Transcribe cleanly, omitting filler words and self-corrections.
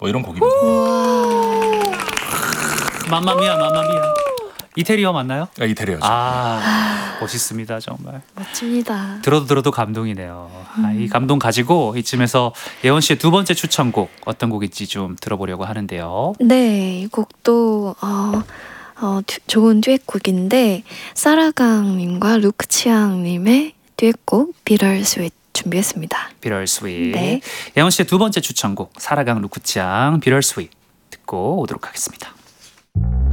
뭐 이런 곡입니다. 우와. 맘마미아, 맘마미아. 이태리어 맞나요? 이태리어죠. 멋있습니다, 정말. 멋집니다. 들어도 감동이네요. 이 감동 가지고 이쯤에서 예원 씨의 두 번째 추천곡 어떤 곡인지 좀 들어보려고 하는데요. 네, 이 곡도 좋은 듀엣곡인데 사라강님과 루크치앙님의 듀엣곡 비럴스윗 준비했습니다. 비럴스윗. 네. 예원 씨의 두 번째 추천곡 사라강 루크치앙 비럴스윗 듣고 오도록 하겠습니다.